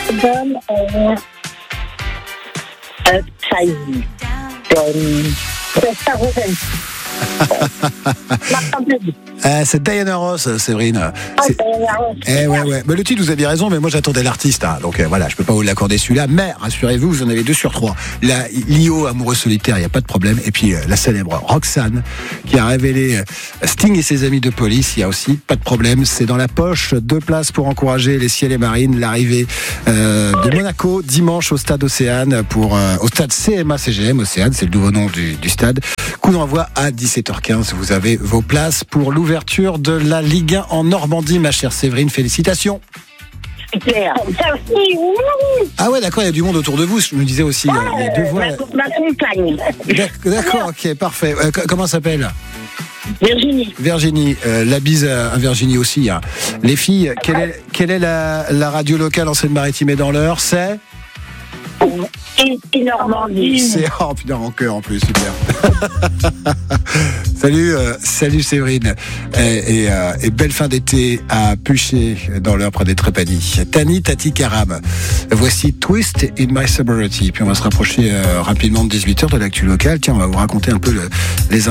C'est Diana Ross, Séverine. Diana Ross. Ouais. Mais le titre, vous avez raison, mais moi j'attendais l'artiste. Hein. Donc voilà, je peux pas vous l'accorder celui-là. Mais rassurez-vous, vous en avez 2 sur 3. La Lio, amoureux solitaire, il n'y a pas de problème. Et puis la célèbre Roxane, qui a révélé Sting et ses amis de police, il y a aussi pas de problème. C'est dans la poche. 2 places pour encourager les Ciels et Marines. L'arrivée de Monaco dimanche au stade Océane au stade CMA-CGM Océane, c'est le nouveau nom du stade. Coup d'envoi à 17h15. Vous avez vos places pour l'ouverture de la Ligue 1 en Normandie, ma chère Séverine. Félicitations. Super. Merci. Ah ouais, d'accord, il y a du monde autour de vous. Je me disais aussi, il y a 2 voix. Ma compagne. D'accord, ok, parfait. Comment ça s'appelle ? Virginie. La bise à Virginie aussi. Hein. Les filles, quelle est la radio locale en Seine-Maritime et dans l'Eure ? C'est Et Normandie. C'est putain, en cœur en plus, super. Salut Séverine. Et belle fin d'été à Puché dans l'Eure près des Trépanies. Tati Karam. Voici Twist in My Sobriety. Puis on va se rapprocher rapidement de 18h de l'actu locale. Tiens, on va vous raconter un peu les